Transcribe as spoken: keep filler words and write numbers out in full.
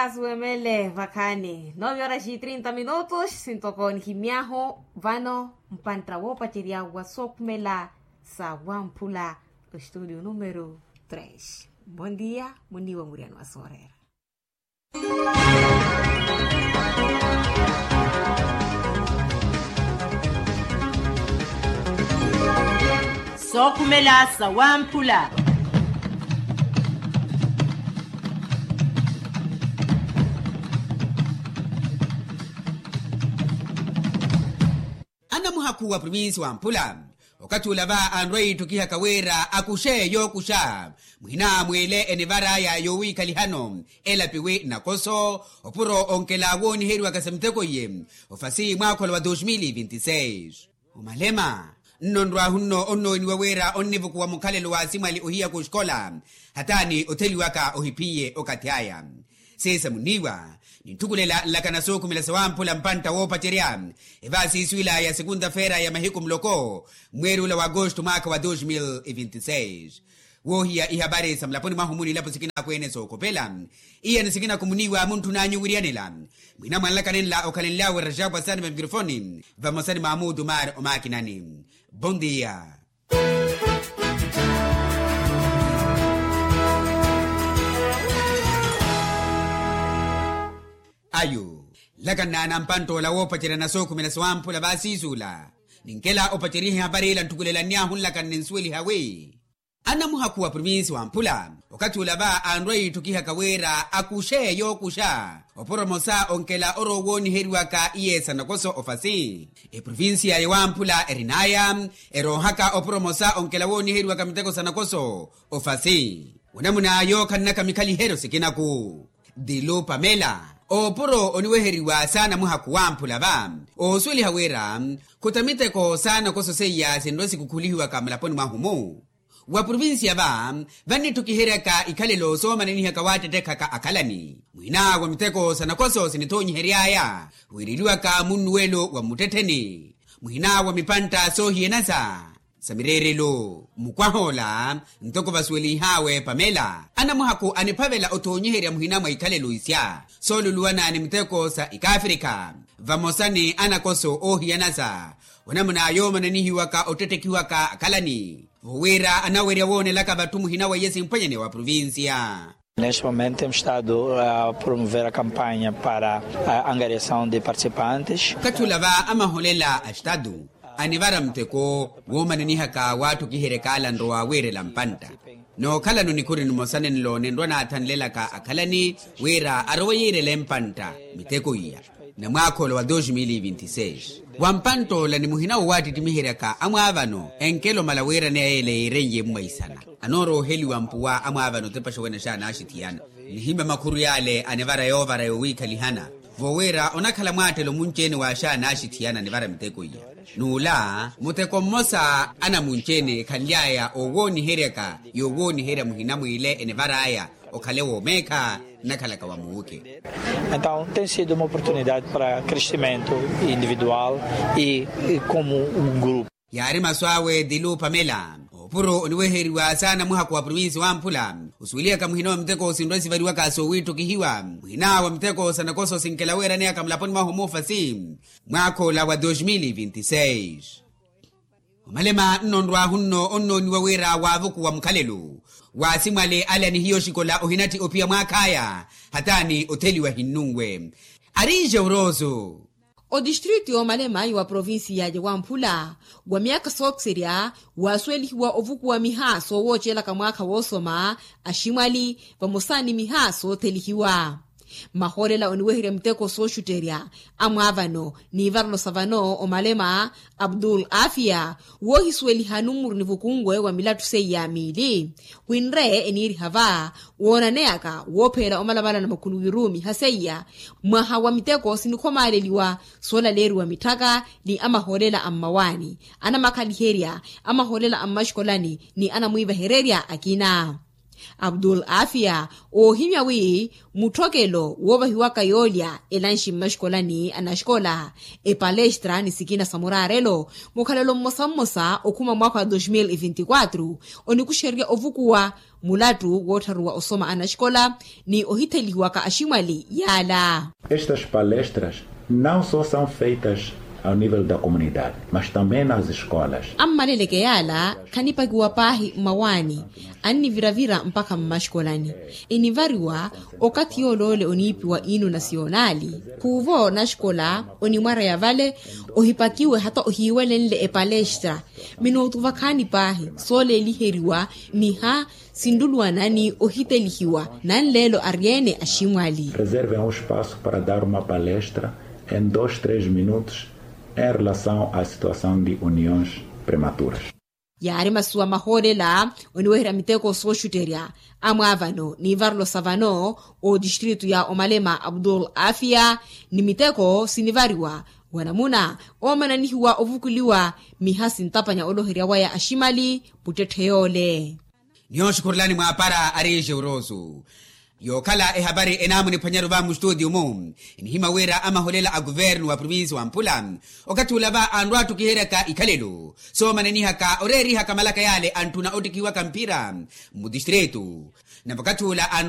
Zuemele Vakane. nove horas e trinta minutos. Sinto com Kimiaho, Vano, Mpantrawo, Pateria, Wasokmela, Sawampula, o estúdio número três. Bom dia, Muniwa Muriano Assorera. Sokumela Sawampula. Anamuhaku wa provinsi wa Mpula wakati ulava andrei tukiha kawera akushe yo kusha mwina mwele enevara ya yowi kalihano ela piwe na koso opuro onkela woni heru wakasemteko ye ofasi mwako wa elfu mbili na ishirini na sita umalema nondwa hunno onno ni wawera onnivu kuwa mkalelo wa simali ohia kushkola hatani oteli waka ohipie okatiaya sesa muniwa nitukulela lakana soku mila Sawampula Mpanta wopa cheria evasi iswila ya segunda fera ya mahiku mloko mweru la wa agosto mwaka wa elfu mbili na ishirini na sita wohia ihabari samlaponi mahumuni lapo sikina kwene soko pela iya nisikina kumuniwa muntu na nyuwirianela mwina mwalakanenla okalenla wa rajabu asani ma mikrofoni vamosani Mahmudu Mar omakinani. Bon dia. Ayu lakana na mpanto la wopa chira na soku mila Sawampula basi zula ninkela opachirihi habari la ntukulela niyahu lakan ninsweli hawe anamuhaku wa provinsi wa Mpula wakati ulava andrei tukiha kawera akushe yo kusha oporomosa onkela oro woni heriwaka iesa nakoso ofasi e provinsi ya Wampula erinaya erohaka oporomosa onkela woni heriwaka miteko sanakoso ofasi unamuna yo kanaka mikali hero sikinaku Dilo Pamela opuro oniweheriwa sana muhaku wa Mpula ba osweli hawera kutamiteko sana koso seya sendosi kukulihiwa kamalaponi mahumu wa provinsi ya ba vani tukihereka ikalelo soma nini hakawate tekaka akalani mwina wa miteko sanakoso sinitonyi heriaya wiriliwa ka munuwelo wa muteteni mwina wa mipanta sohi enasa samirerelo mukwahola ntoko basweli hawe Pamela anamuhaku anipavela otonyi heria mwina mwa ikalelo isya soluluwana ni miteko sa ikafrika vamosani anakoso ohi enasa wanamuna yoma nini waka otetekiwaka akalani wera anaweria wone laka batumu hinawa yesi mpanyane wa provincia. Neste momento temos estado a promover a campanha para a angariação de participantes. Katulava amaholela ashtadu anivara mteko woma nini haka watu kiherekala ndoa were la Mpanta no kala no nikuri numosane nlo nendwa na atanlela ka akalani wera arowayere le Mpanta miteko iya na mwako wa elfu mbili na ishirini na sita Wampanto la ni muhina wati timihereka amwavano enkelo malawera ne ele irenye mwaisana anoro heli wampuwa amwavano tepasho wena shana ashitiana nihimba makuru yale anevara yovara yowika lihana vowera onakala mwatelo munchene wa shana ashitiana nevara miteko iya nula muteko mosa ana munchene kalyaya owoni hereka yowoni hera muhina mwile enevara aya okalewo meka nakalaka wa muuke. Então tem sido uma oportunidade para crescimento individual e, e como um grupo. Yari maswawe Dilo Pamela opuro oniweheriwa sana muhaku wa provinsi wa Mpula usuilia kamuhina wa mteko sindwesi variwa kaso witu kihiwa muhina wa mteko sanakoso sinkelawera nea kamlaponi mahomofa sim mwako la wa elfu mbili na ishirini na sita umalema nondwa hunno onno niwawera wavuku wa mkalelu wasimwale alani hiyo shikola ohinati opia mwakaya hatani oteli wa hinungwe arije urozo. O distrito Malema wa provinsi ya Wampula wa miaka sokseria wasweli wa ovuku wa mihaso wochela kamwaka wosoma ashimwali vamosani mihaso telihiwa maholela oniwehire mteko soshuteria amwavano ni varno savano o Malema Abdul Afia wo hisweli hanumur ni vukungwe wa milatu seya mili winre eniri hava wona neaka wopela omalabana na makulu wirumi haseya mwaha wa miteko sinikomaleliwa sola leru wa mitaka ni amaholela ammawani ana makaliheria amaholela ammashkolani ni ana muiva hereria akina Abdul Afia ohimya wi muthokelo wovahiwa kayolya elanshi mmashkolani anashkola e palestra ni sikina samurarelo mukhalelo mmosa-mmosa okhuma mwaka wa dois mil e vinte e quatro oni kusheria ovukuwa mulatu wotharuwa osoma anashkola ni ohitheliwa ka ashimwali yala. Estas palestras não só são feitas ao nível da comunidade, mas também nas escolas. Ammaleleke yala khanipakiwa pahi mawani anni viravira mpaka mmashkolani inivariwa okati yolole oniipiwa inu nasionali kuvo na shkola onimwara ya vale ohipakiwe hata ohiwelenle e palestra minutu vakhani pahi sole liheriwa niha sindulwa nani ohitelihiwa nanlelo ariene ashimwali. Reservem um espaço para dar uma palestra em dois, três minutos em relação à situação de uniões prematuras. Yari masuwa maholela oniwehera miteko soshuteria amwavano ni varlo savano o distrito ya Omalema Abdul Afia ni miteko sinivariwa wanamuna omananihiwa ovukuliwa mihasi ntapanya oloheria waya ashimali putetheole. Nyo shukurlani mwapara areje urozu. Yokala e habari enamu ni panyaru va mu studio mo inhima wera ama holela a governo wa province wa Mpula okati ulava andwatu kihereka ikalelo so maneni haka oreri haka malaka yale antuna otikiwa kampira mu distrito na wakati ula